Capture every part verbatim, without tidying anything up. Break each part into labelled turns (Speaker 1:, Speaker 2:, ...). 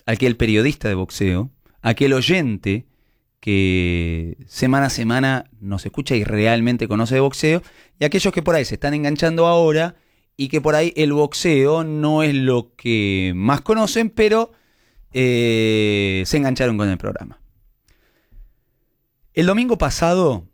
Speaker 1: aquel periodista de boxeo, aquel oyente que semana a semana nos escucha y realmente conoce de boxeo, y aquellos que por ahí se están enganchando ahora y que por ahí el boxeo no es lo que más conocen, pero eh, se engancharon con el programa. El domingo pasado,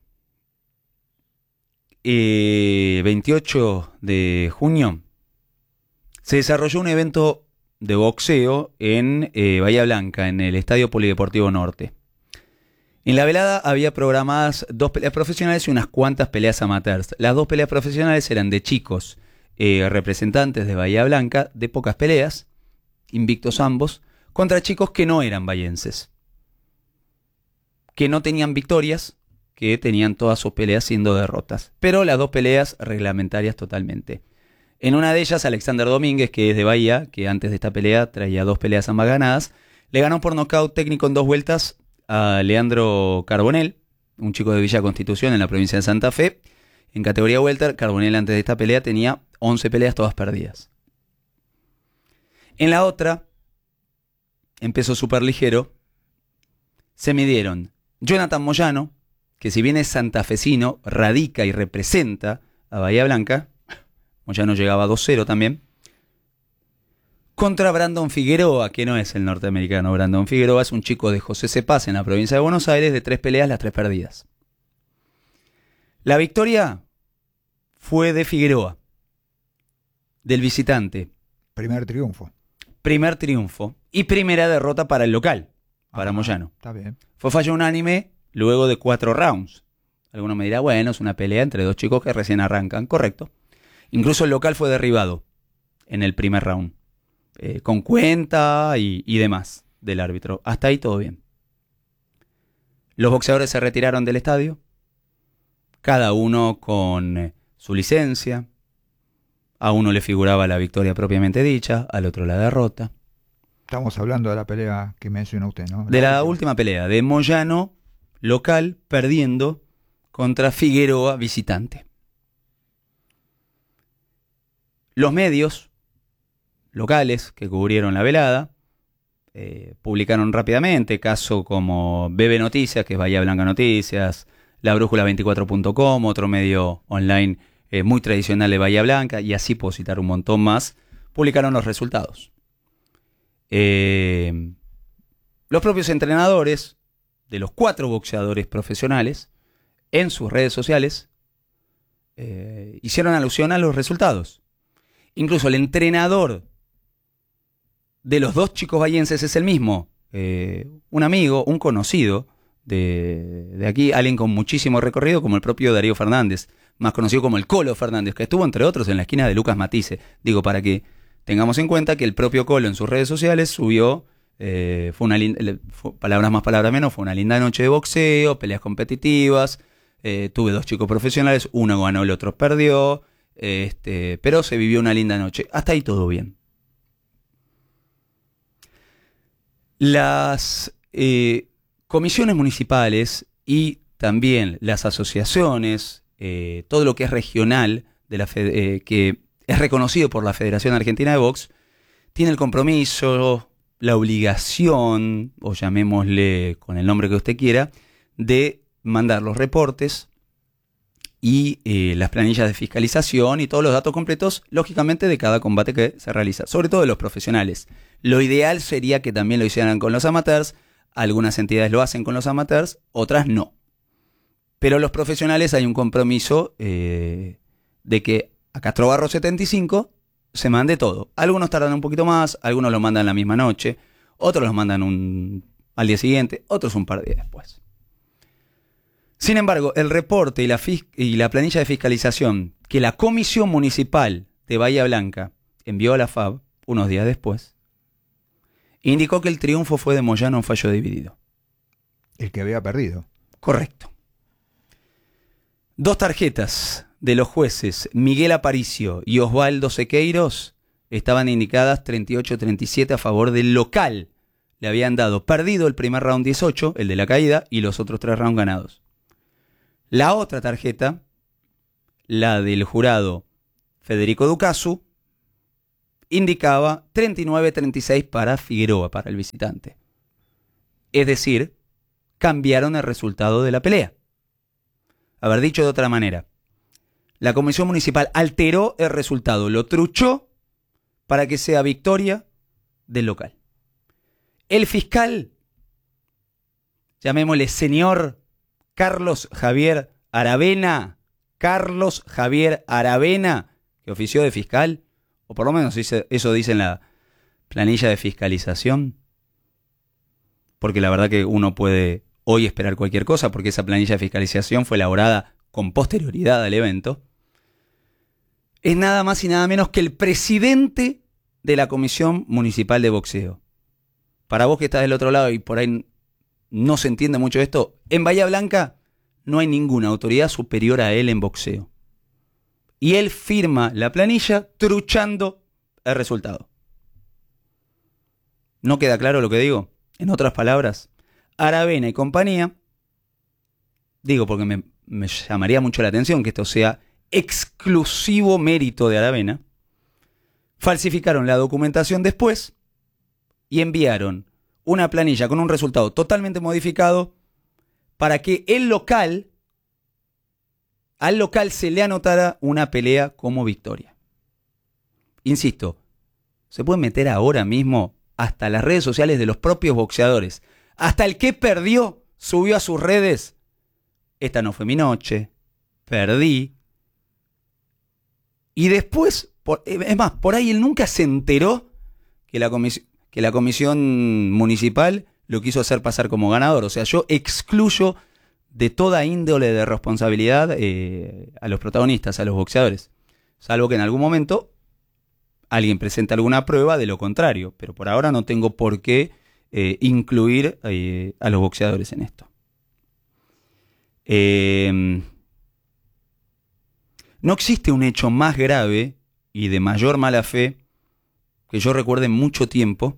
Speaker 1: eh, veintiocho de junio, se desarrolló un evento de boxeo en eh, Bahía Blanca, en el Estadio Polideportivo Norte. En la velada había programadas dos peleas profesionales y unas cuantas peleas amateurs. Las dos peleas profesionales eran de chicos eh, representantes de Bahía Blanca, de pocas peleas, invictos ambos, contra chicos que no eran bahienses, que no tenían victorias, que tenían todas sus peleas siendo derrotas. Pero las dos peleas reglamentarias totalmente. En una de ellas, Alexander Domínguez, que es de Bahía, que antes de esta pelea traía dos peleas ambas ganadas, le ganó por nocaut técnico en dos vueltas a Leandro Carbonell, un chico de Villa Constitución en la provincia de Santa Fe. En categoría welter, Carbonell antes de esta pelea tenía once peleas, todas perdidas. En la otra, en peso superligero, se midieron Jonathan Moyano, que si bien es santafesino, radica y representa a Bahía Blanca, Moyano llegaba a dos cero también, contra Brandon Figueroa, que no es el norteamericano. Brandon Figueroa es un chico de José Cepaz en la provincia de Buenos Aires, de tres peleas, las tres perdidas. La victoria fue de Figueroa, del visitante.
Speaker 2: Primer triunfo.
Speaker 1: Primer triunfo y primera derrota para el local, para
Speaker 2: ah,
Speaker 1: Moyano.
Speaker 2: Está bien.
Speaker 1: Fue fallo unánime luego de cuatro rounds. Alguno me dirá, bueno, es una pelea entre dos chicos que recién arrancan. Correcto. Incluso el local fue derribado en el primer round, eh, con cuenta y, y demás del árbitro. Hasta ahí todo bien. Los boxeadores se retiraron del estadio, cada uno con eh, su licencia. A uno le figuraba la victoria propiamente dicha, al otro la derrota.
Speaker 2: Estamos hablando de la pelea que menciona usted, ¿no?
Speaker 1: De la última pelea, de Moyano, local, perdiendo contra Figueroa, visitante. Los medios locales que cubrieron la velada eh, publicaron rápidamente casos como B B Noticias, que es Bahía Blanca Noticias, La Brújula veinticuatro punto com, otro medio online eh, muy tradicional de Bahía Blanca, y así puedo citar un montón más, publicaron los resultados. Eh, los propios entrenadores de los cuatro boxeadores profesionales en sus redes sociales eh, hicieron alusión a los resultados. Incluso el entrenador de los dos chicos bahienses es el mismo, eh, un amigo, un conocido de, de aquí, alguien con muchísimo recorrido, como el propio Darío Fernández, más conocido como el Colo Fernández, que estuvo entre otros en la esquina de Lucas Matisse. Digo, para que tengamos en cuenta que el propio Colo en sus redes sociales subió, eh, fue una linda, fue, palabras más, palabras menos, fue una linda noche de boxeo, peleas competitivas, eh, tuve dos chicos profesionales, uno ganó, el otro perdió, este, pero se vivió una linda noche. Hasta ahí todo bien. Las eh, comisiones municipales y también las asociaciones, eh, todo lo que es regional, de la Fed- eh, que es reconocido por la Federación Argentina de Box, tiene el compromiso, la obligación, o llamémosle con el nombre que usted quiera, de mandar los reportes y eh, las planillas de fiscalización y todos los datos completos, lógicamente, de cada combate que se realiza, sobre todo de los profesionales. Lo ideal sería que también lo hicieran con los amateurs. Algunas entidades lo hacen con los amateurs, otras no. Pero los profesionales hay un compromiso eh, de que a Castro Barro setenta y cinco se mande todo. Algunos tardan un poquito más, algunos lo mandan la misma noche, otros los mandan un, al día siguiente, otros un par de días después. Sin embargo, el reporte y la, fis- y la planilla de fiscalización que la Comisión Municipal de Bahía Blanca envió a la F A B unos días después, indicó que el triunfo fue de Moyano en fallo dividido.
Speaker 2: El que había perdido.
Speaker 1: Correcto. Dos tarjetas de los jueces Miguel Aparicio y Osvaldo Sequeiros estaban indicadas treinta y ocho a treinta y siete a favor del local. Le habían dado perdido el primer round dieciocho, el de la caída, y los otros tres rounds ganados. La otra tarjeta, la del jurado Federico Ducasu, indicaba treinta y nueve a treinta y seis para Figueroa, para el visitante. Es decir, cambiaron el resultado de la pelea. Haber dicho de otra manera, la comisión municipal alteró el resultado, lo truchó para que sea victoria del local. El fiscal, llamémosle señor Carlos Javier Aravena, Carlos Javier Aravena, que ofició de fiscal, o por lo menos eso dice en la planilla de fiscalización, porque la verdad que uno puede hoy esperar cualquier cosa, porque esa planilla de fiscalización fue elaborada con posterioridad al evento, es nada más y nada menos que el presidente de la Comisión Municipal de Boxeo. Para vos que estás del otro lado y por ahí no se entiende mucho esto, en Bahía Blanca no hay ninguna autoridad superior a él en boxeo. Y él firma la planilla truchando el resultado. ¿No queda claro lo que digo? En otras palabras, Aravena y compañía, digo porque me, me llamaría mucho la atención que esto sea exclusivo mérito de Aravena, falsificaron la documentación después y enviaron una planilla con un resultado totalmente modificado para que el local, al local se le anotara una pelea como victoria. Insisto, se puede meter ahora mismo hasta las redes sociales de los propios boxeadores. Hasta el que perdió subió a sus redes: esta no fue mi noche, perdí. Y después, por, es más, por ahí él nunca se enteró que la, comis- que la comisión municipal lo quiso hacer pasar como ganador. O sea, yo excluyo de toda índole de responsabilidad eh, a los protagonistas, a los boxeadores. Salvo que en algún momento alguien presente alguna prueba de lo contrario. Pero por ahora no tengo por qué eh, incluir eh, a los boxeadores en esto. Eh, no existe un hecho más grave y de mayor mala fe que yo recuerde en mucho tiempo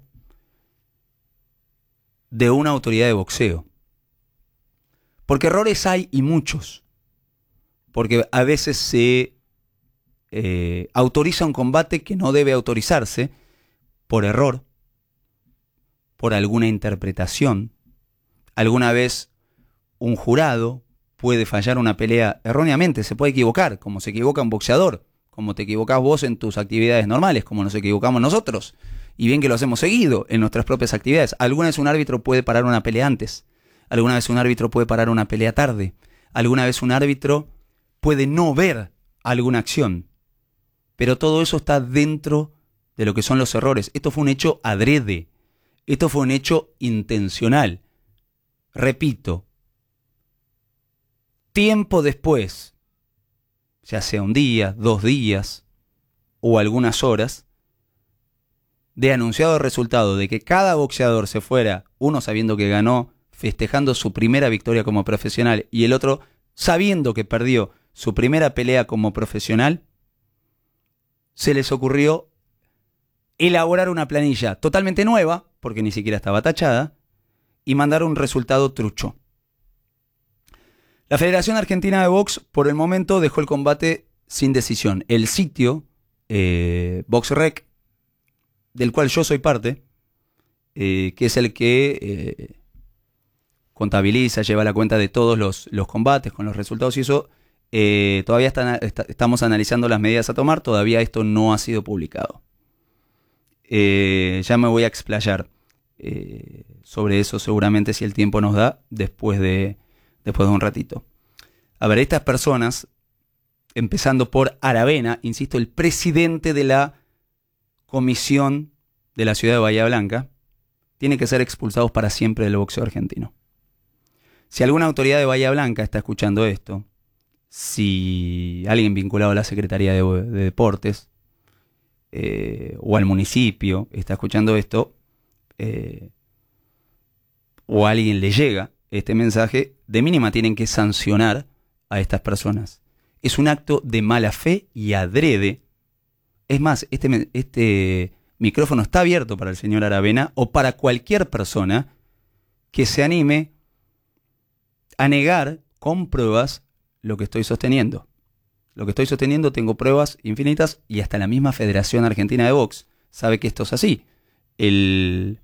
Speaker 1: de una autoridad de boxeo. Porque errores hay y muchos. Porque a veces se eh, autoriza un combate que no debe autorizarse por error, por alguna interpretación. Alguna vez un jurado puede fallar una pelea erróneamente, se puede equivocar, como se equivoca un boxeador, como te equivocás vos en tus actividades normales, como nos equivocamos nosotros. Y bien que lo hacemos seguido en nuestras propias actividades. Alguna vez un árbitro puede parar una pelea antes. Alguna vez un árbitro puede parar una pelea tarde. Alguna vez un árbitro puede no ver alguna acción. Pero todo eso está dentro de lo que son los errores. Esto fue un hecho adrede. Esto fue un hecho intencional. Repito, tiempo después, ya sea un día, dos días o algunas horas, de anunciado el resultado de que cada boxeador se fuera, uno sabiendo que ganó, festejando su primera victoria como profesional, y el otro sabiendo que perdió su primera pelea como profesional, se les ocurrió elaborar una planilla totalmente nueva, porque ni siquiera estaba tachada, y mandar un resultado trucho. La Federación Argentina de Box, por el momento, dejó el combate sin decisión. El sitio, eh, BoxRec, del cual yo soy parte, eh, que es el que eh, contabiliza, lleva la cuenta de todos los, los combates con los resultados y eso, eh, todavía están, está, estamos analizando las medidas a tomar, todavía esto no ha sido publicado. Eh, ya me voy a explayar eh, sobre eso seguramente si el tiempo nos da después de, después de un ratito. A ver, estas personas, empezando por Aravena, insisto, el presidente de la comisión de la ciudad de Bahía Blanca, tiene que ser expulsados para siempre del boxeo argentino. Si alguna autoridad de Bahía Blanca está escuchando esto, si alguien vinculado a la Secretaría de, de Deportes eh, o al municipio está escuchando esto, eh, o a alguien le llega este mensaje, de mínima tienen que sancionar a estas personas. Es un acto de mala fe y adrede. Es más, este, este micrófono está abierto para el señor Aravena o para cualquier persona que se anime a negar con pruebas lo que estoy sosteniendo. Lo que estoy sosteniendo tengo pruebas infinitas y hasta la misma Federación Argentina de Box sabe que esto es así. El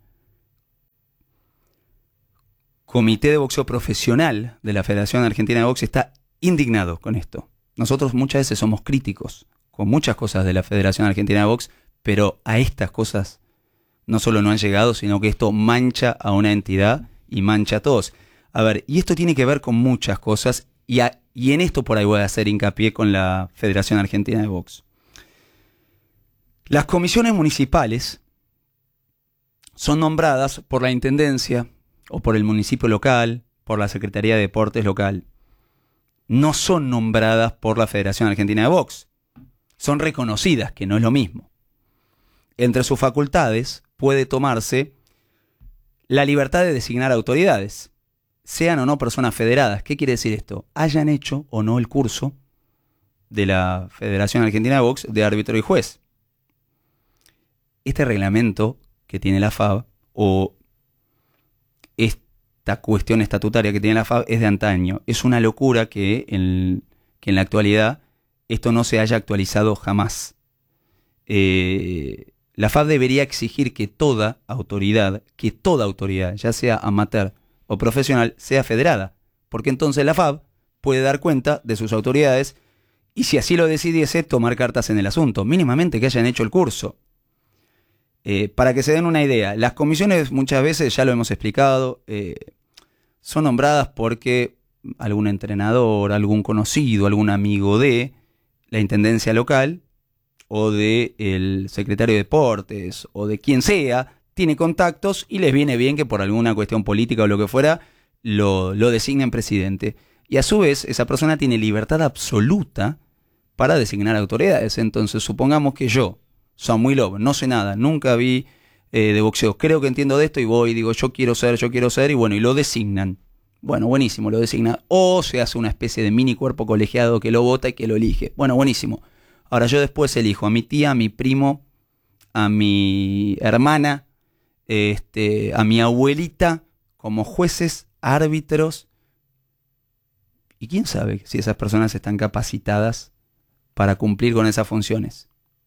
Speaker 1: Comité de Boxeo Profesional de la Federación Argentina de Boxeo está indignado con esto. Nosotros muchas veces somos críticos con muchas cosas de la Federación Argentina de Box, pero a estas cosas no solo no han llegado, sino que esto mancha a una entidad y mancha a todos. A ver, y esto tiene que ver con muchas cosas, y, a, y en esto por ahí voy a hacer hincapié con la Federación Argentina de Box. Las comisiones municipales son nombradas por la Intendencia o por el municipio local, por la Secretaría de Deportes local. No son nombradas por la Federación Argentina de Box. Son reconocidas, que no es lo mismo. Entre sus facultades puede tomarse la libertad de designar autoridades, sean o no personas federadas. ¿Qué quiere decir esto? Hayan hecho o no el curso de la Federación Argentina de Box de árbitro y juez. Este reglamento que tiene la F A B, o esta cuestión estatutaria que tiene la F A B, es de antaño. Es una locura que en, que en la actualidad esto no se haya actualizado jamás. Eh, la F A B debería exigir que toda autoridad, que toda autoridad, ya sea amateur o profesional, sea federada, porque entonces la F A B puede dar cuenta de sus autoridades y, si así lo decidiese, tomar cartas en el asunto, mínimamente que hayan hecho el curso. Eh, para que se den una idea, las comisiones muchas veces, ya lo hemos explicado, eh, son nombradas porque algún entrenador, algún conocido, algún amigo de la intendencia local o de el secretario de deportes o de quien sea, tiene contactos y les viene bien que por alguna cuestión política o lo que fuera lo, lo designen presidente. Y a su vez esa persona tiene libertad absoluta para designar autoridades. Entonces supongamos que yo, Samuilov, no sé nada, nunca vi eh, de boxeo, creo que entiendo de esto y voy y digo yo quiero ser, yo quiero ser, y bueno, y lo designan. Bueno, buenísimo, lo designan. O se hace una especie de mini cuerpo colegiado que lo vota y que lo elige. Bueno, buenísimo. Ahora yo después elijo a mi tía, a mi primo, a mi hermana, este, a mi abuelita como jueces, árbitros. ¿Y quién sabe si esas personas están capacitadas para cumplir con esas funciones?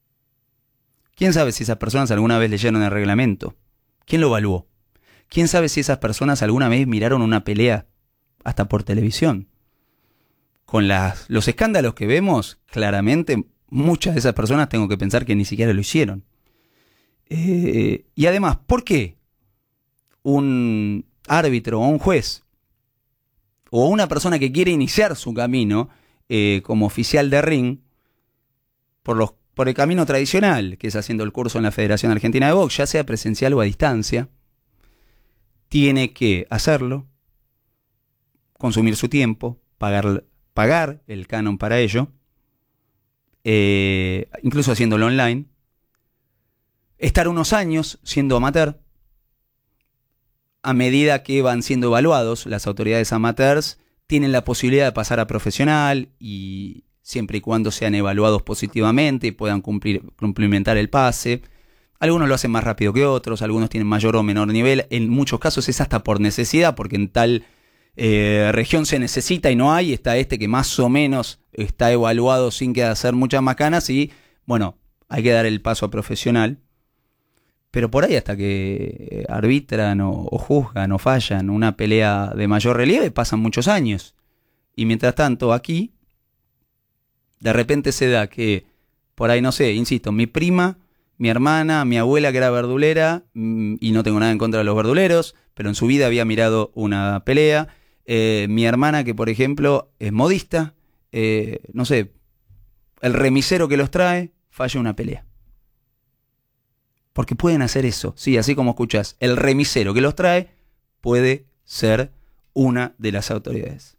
Speaker 1: ¿Quién sabe si esas personas alguna vez leyeron el reglamento? ¿Quién lo evaluó? ¿Quién sabe si esas personas alguna vez miraron una pelea hasta por televisión? Con las, los escándalos que vemos, claramente muchas de esas personas tengo que pensar que ni siquiera lo hicieron. Eh, y además, ¿por qué un árbitro o un juez o una persona que quiere iniciar su camino eh, como oficial de ring por los por el camino tradicional, que es haciendo el curso en la Federación Argentina de Box, ya sea presencial o a distancia, tiene que hacerlo, consumir su tiempo, pagar, pagar el canon para ello, eh, incluso haciéndolo online, estar unos años siendo amateur. A medida que van siendo evaluados, las autoridades amateurs tienen la posibilidad de pasar a profesional, y siempre y cuando sean evaluados positivamente y puedan cumplir, cumplimentar el pase. Algunos lo hacen más rápido que otros, algunos tienen mayor o menor nivel. En muchos casos es hasta por necesidad, porque en tal eh, región se necesita y no hay. Está este que más o menos está evaluado sin que hacer muchas macanas y, bueno, hay que dar el paso a profesional. Pero por ahí hasta que arbitran o, o juzgan o fallan una pelea de mayor relieve pasan muchos años. Y mientras tanto aquí de repente se da que, por ahí no sé, insisto, mi prima, mi hermana, mi abuela que era verdulera, mmm, y no tengo nada en contra de los verduleros, pero en su vida había mirado una pelea, eh, mi hermana que por ejemplo es modista, eh, no sé, el remisero que los trae falla una pelea. Porque pueden hacer eso, sí, así como escuchás, el remisero que los trae puede ser una de las autoridades.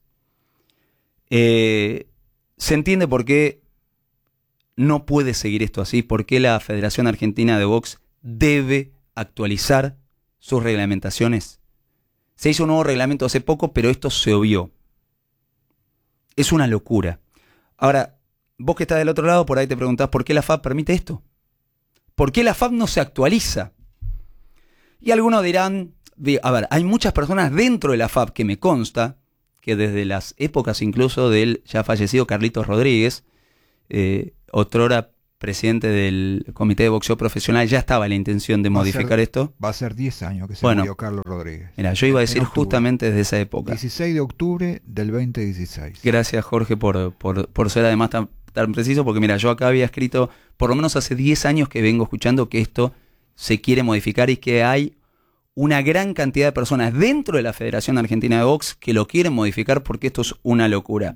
Speaker 1: Eh... Se entiende por qué no puede seguir esto así, por qué la Federación Argentina de Box debe actualizar sus reglamentaciones. Se hizo un nuevo reglamento hace poco, pero esto se obvió. Es una locura. Ahora, vos que estás del otro lado, por ahí te preguntás por qué la F A B permite esto. ¿Por qué la F A B no se actualiza? Y algunos dirán, a ver, hay muchas personas dentro de la F A B que me consta que desde las épocas incluso del ya fallecido Carlitos Rodríguez, eh, otrora presidente del Comité de Boxeo Profesional, ya estaba la intención de
Speaker 2: Va a
Speaker 1: modificar
Speaker 2: ser-
Speaker 1: esto.
Speaker 2: Va a ser diez años que se
Speaker 1: Bueno.
Speaker 2: murió Carlos Rodríguez.
Speaker 1: Mira, yo iba a
Speaker 2: En
Speaker 1: decir
Speaker 2: octubre.
Speaker 1: justamente desde esa época.
Speaker 2: dieciséis de octubre del veinte dieciséis.
Speaker 1: Gracias, Jorge, por, por, por ser además tan, tan preciso, porque mira, yo acá había escrito, por lo menos hace diez años que vengo escuchando que esto se quiere modificar y que hay una gran cantidad de personas dentro de la Federación Argentina de Box que lo quieren modificar porque esto es una locura.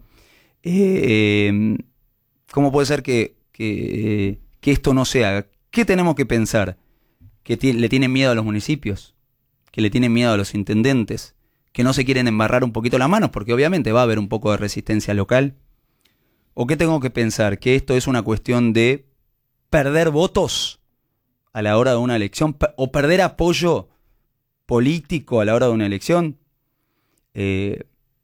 Speaker 1: Eh, ¿Cómo puede ser que, que, que esto no se haga? ¿Qué tenemos que pensar? ¿Que ti- le tienen miedo a los municipios? ¿Que le tienen miedo a los intendentes? ¿Que no se quieren embarrar un poquito las manos? Porque obviamente va a haber un poco de resistencia local. ¿O qué tengo que pensar? ¿Que esto es una cuestión de perder votos a la hora de una elección? Pe- ¿O perder apoyo político a la hora de una elección? Eh,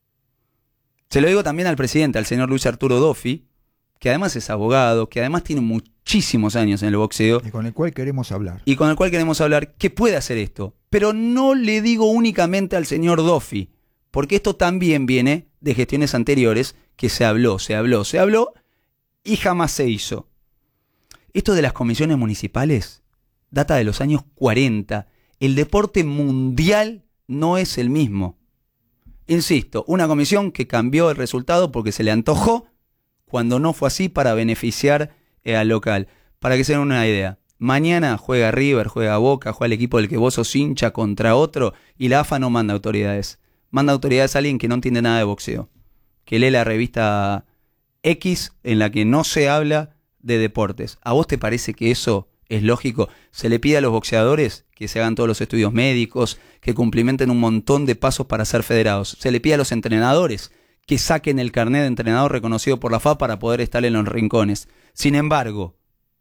Speaker 1: se lo digo también al presidente, al señor Luis Arturo Doffi, que además es abogado, que además tiene muchísimos años en el boxeo
Speaker 2: Y con el cual queremos hablar.
Speaker 1: y con el cual queremos hablar, que puede hacer esto. Pero no le digo únicamente al señor Doffi, porque esto también viene de gestiones anteriores que se habló, se habló, se habló y jamás se hizo. Esto de las comisiones municipales data de los años cuarenta. El deporte mundial no es el mismo. Insisto, una comisión que cambió el resultado porque se le antojó cuando no fue así para beneficiar eh, al local. Para que se den una idea, mañana juega River, juega Boca, juega el equipo del que vos sos hincha contra otro y la A F A no manda autoridades. Manda autoridades a alguien que no entiende nada de boxeo, que lee la revista X en la que no se habla de deportes. ¿A vos te parece que eso es lógico? Se le pide a los boxeadores que se hagan todos los estudios médicos, que cumplimenten un montón de pasos para ser federados. Se le pide a los entrenadores que saquen el carnet de entrenador reconocido por la F A para poder estar en los rincones. Sin embargo,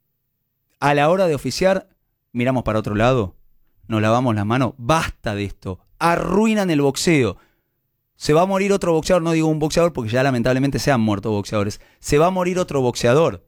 Speaker 1: a la hora de oficiar, miramos para otro lado, nos lavamos las manos, basta de esto, arruinan el boxeo. Se va a morir otro boxeador, no digo un boxeador porque ya lamentablemente se han muerto boxeadores, se va a morir otro boxeador.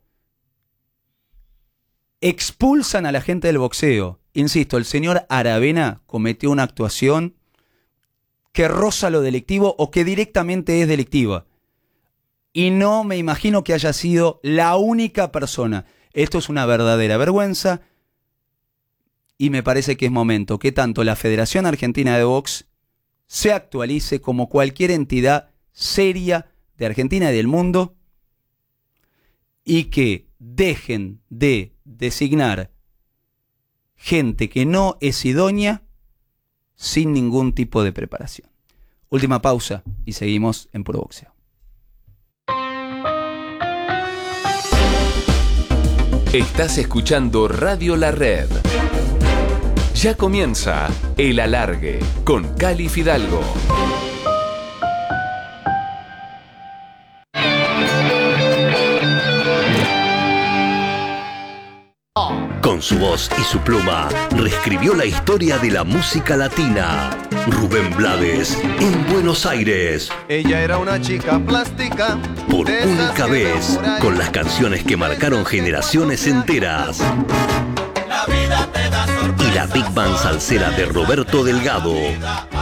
Speaker 1: Expulsan a la gente del boxeo. Insisto, el señor Aravena cometió una actuación que roza lo delictivo o que directamente es delictiva. Y no me imagino que haya sido la única persona. Esto es una verdadera vergüenza y me parece que es momento que tanto la Federación Argentina de Box se actualice como cualquier entidad seria de Argentina y del mundo y que dejen de designar gente que no es idónea sin ningún tipo de preparación. Última pausa y seguimos en Puro Boxeo.
Speaker 3: Estás escuchando Radio La Red. Ya comienza El Alargue con Cali Fidalgo.
Speaker 4: Con su voz y su pluma, reescribió la historia de la música latina. Rubén Blades, en Buenos Aires.
Speaker 5: Ella era una chica plástica.
Speaker 4: Por
Speaker 5: de esas
Speaker 4: única
Speaker 5: que
Speaker 4: vez,
Speaker 5: van por ahí.
Speaker 4: con las canciones que marcaron generaciones enteras.
Speaker 5: La vida te da sorpresa.
Speaker 4: Y la Big Band salsera de Roberto Delgado.